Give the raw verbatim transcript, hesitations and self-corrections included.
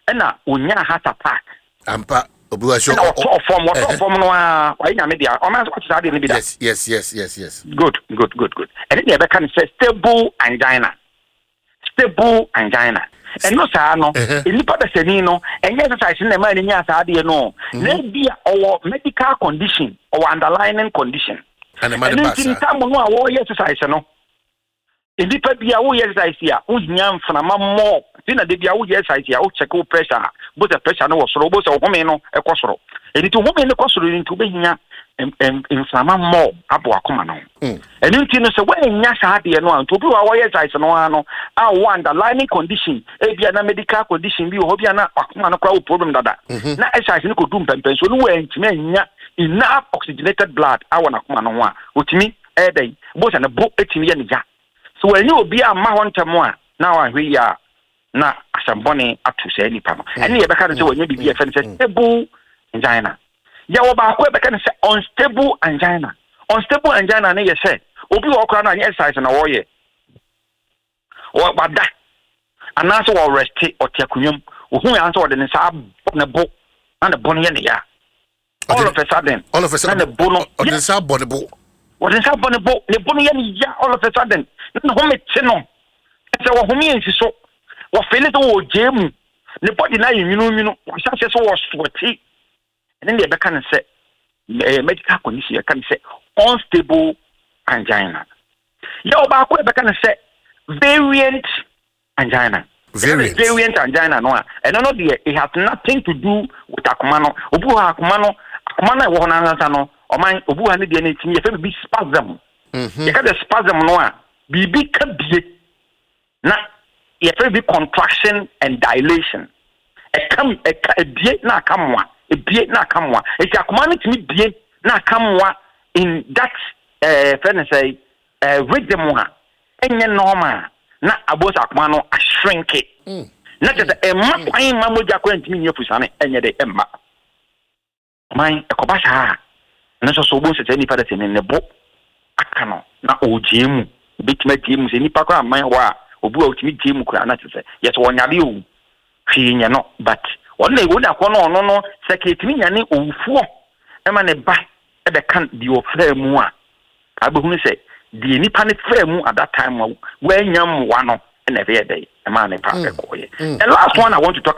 na onya heart attack ampa obuwa show o form what form no a why nya media o man so kwata de ne bi da yes yes yes yes yes good good good good and then e be kan say stable angina stable angina and no sa no enipa da sani no enye exercise na ma ni nya sa de no na bia or medical condition or underlying condition and the man pass and time no a wo exercise no enipa bia wo exercise ya wo nya mfana mo na de bia wo exercise ya wo check wo pressure but the pressure no wo soro bo se wo home no e kwosoro eni to home no kwosoro ni to be nya mfana mo abo akoma no eni nti no se wo nya sa de no to bi wa wo exercise no ano a wo underlying condition e bia na medical condition bi wo bia na akoma no kwa wo problem dada na exercise ni ko dum pempen so no wo ntime nya enough oxygenated blood awo na akoma no ho a otimi e dai bo se na bo etimi ya ni ja so when you be a ma hontamo a na wa hwe ya na asambone atu se nipa no ene ye beka no se when you be a stable angina ya wo ba ko beka no se unstable angina unstable angina na ye se obi wo kra na exercise na wo ye wo bada ana so wo rest o te akunwam wo hu ya so wo de ne sa na bo na bo no ye ne ya all of a sudden all of a sudden na bo no o de sa bo ne bo wo de sa bo ne bo ne bo no ye ne ya all of a sudden na ho mete no se wo homi ensi so wo feel to wo jemu ne body na yinu yinu wo sha so wo sweaty and then they be kan say medical condition kan say unstable angina ya ba ko be kan say variant angina variant variant angina no and no dey it has nothing to do with akoma no obu ha akoma no akoma na wo na nsa no o man obu ha ne dey na timi ye fe bi spasm mhm ye ka the spasm no a bibi ka bie na ye fe bi contraction and dilation e kam e ka e bie na kamwa e bie na kamwa e ti akoma no timi bie na kamwa in that eh uh, say eh uh, rhythm ha enye normal na abosa akoma no a shrink it mm. na just e ma kwan ma moja kwa ntimi nye fusane enye de emma man e ko ba sha na so so bo se tani pada tene ne bo aka no na ojiemu bitima tiemu se nipa kwa man wa obu a otimi tiemu kwa na tse yes wonyade o hwi nya no but wonna e wona kwa no no no sekretimi nya ne owufuo e ma ne ba e be kan di ofra mu a abehunu se di nipa ne fra mu at that time wa nyam wa no e na be dey e ma ne pa e koye. The last one I want to talk